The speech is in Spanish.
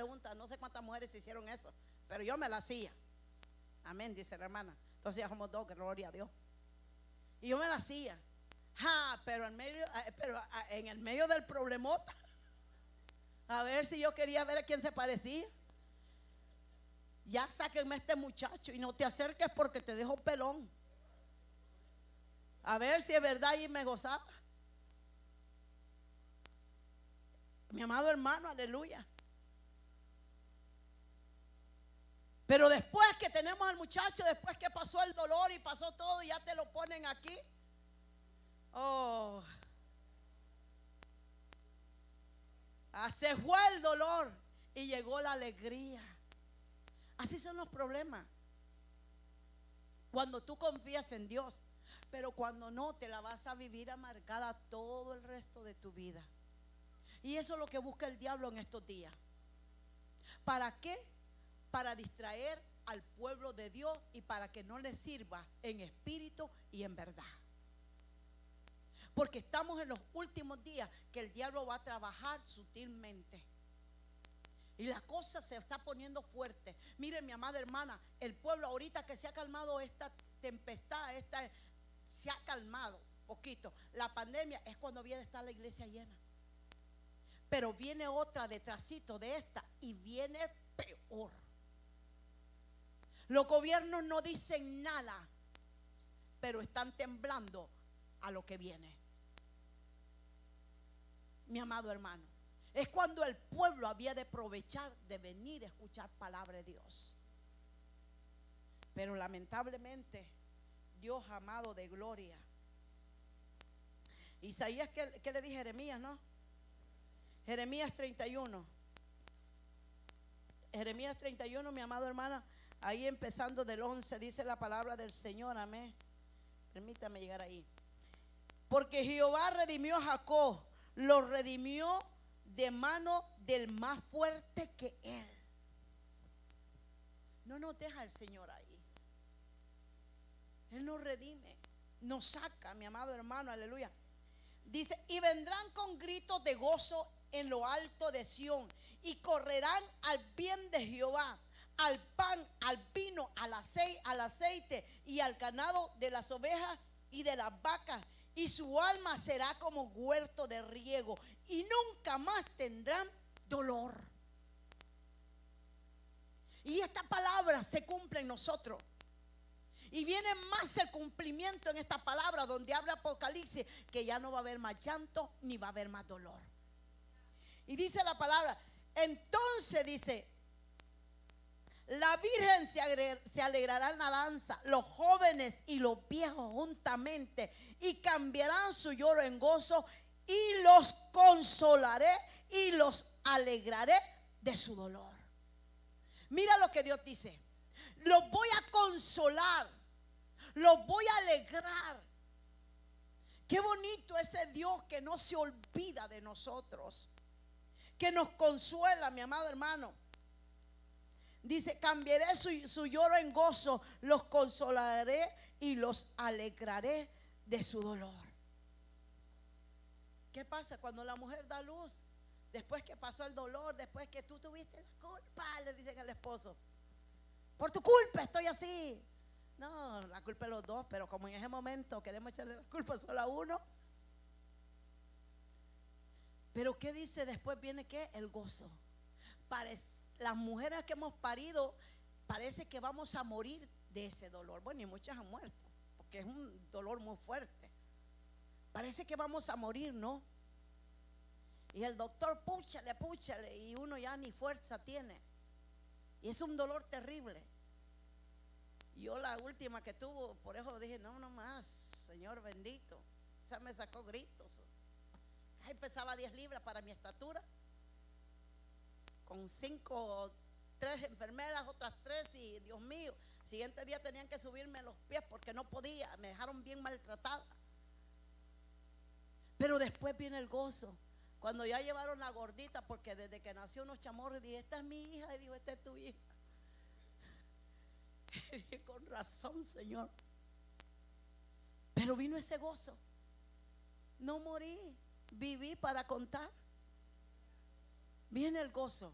pregunta, no sé cuántas mujeres hicieron eso, pero yo me la hacía. Amén, dice la hermana. Entonces ya somos dos, gloria a Dios. Y yo me la hacía. Pero en el medio del problemota, a ver si yo quería ver a quién se parecía. Ya sáquenme a este muchacho y no te acerques porque te dejo pelón. A ver si es verdad y me gozaba. Mi amado hermano, aleluya. Pero después que tenemos al muchacho, después que pasó el dolor y pasó todo, ya te lo ponen aquí. Oh, se fue el dolor y llegó la alegría. Así son los problemas. Cuando tú confías en Dios, pero cuando no, te la vas a vivir amargada todo el resto de tu vida. Y eso es lo que busca el diablo en estos días. ¿Para qué? Para distraer al pueblo de Dios y para que no le sirva en espíritu y en verdad. Porque estamos en los últimos días que el diablo va a trabajar sutilmente. Y la cosa se está poniendo fuerte. Miren, mi amada hermana, el pueblo ahorita que se ha calmado esta tempestad, se ha calmado poquito. La pandemia es cuando viene a estar la iglesia llena. Pero viene otra detrásito de esta y viene peor. Los gobiernos no dicen nada, pero están temblando a lo que viene. Mi amado hermano, es cuando el pueblo había de aprovechar de venir a escuchar palabra de Dios. Pero lamentablemente, Dios amado de gloria. Isaías, ¿qué le dije? Jeremías, ¿no? Jeremías 31. Jeremías 31, mi amado hermana, ahí empezando del 11, dice la palabra del Señor, amén. Permítame llegar ahí. Porque Jehová redimió a Jacob, lo redimió de mano del más fuerte que él. No nos deja el Señor ahí. Él nos redime, nos saca, mi amado hermano, aleluya. Dice, y vendrán con gritos de gozo en lo alto de Sión, y correrán al bien de Jehová, al pan, al vino, al aceite y al ganado de las ovejas y de las vacas, y su alma será como huerto de riego, y nunca más tendrán dolor. Y esta palabra se cumple en nosotros. Y viene más el cumplimiento en esta palabra donde habla Apocalipsis, que ya no va a haber más llanto ni va a haber más dolor. Y dice la palabra, entonces dice, la virgen se alegrará en la danza, los jóvenes y los viejos juntamente, y cambiarán su lloro en gozo, y los consolaré y los alegraré de su dolor. Mira lo que Dios dice, los voy a consolar, los voy a alegrar. Qué bonito ese Dios que no se olvida de nosotros, que nos consuela, mi amado hermano. Dice, cambiaré su lloro en gozo, los consolaré y los alegraré de su dolor. ¿Qué pasa cuando la mujer da luz? Después que pasó el dolor, después que tú tuviste la culpa, le dicen al esposo, por tu culpa estoy así. No, la culpa es los dos, pero como en ese momento queremos echarle la culpa solo a uno. Pero ¿qué dice? Después viene ¿qué? El gozo. Las mujeres que hemos parido, parece que vamos a morir de ese dolor. Bueno, y muchas han muerto, porque es un dolor muy fuerte. Parece que vamos a morir, ¿no? Y el doctor, púchale, y uno ya ni fuerza tiene. Y es un dolor terrible. Yo la última que tuvo, por eso dije, no más, Señor bendito. Esa me sacó gritos. Ay, pesaba 10 libras para mi estatura. Con 3 enfermeras, otras 3, y Dios mío, el siguiente día tenían que subirme los pies porque no podía, me dejaron bien maltratada. Pero después viene el gozo. Cuando ya llevaron la gordita, porque desde que nació unos chamorros, dije, esta es mi hija, y dijo, esta es tu hija. Y dije, con razón, Señor. Pero vino ese gozo. No morí, viví para contar. Viene el gozo.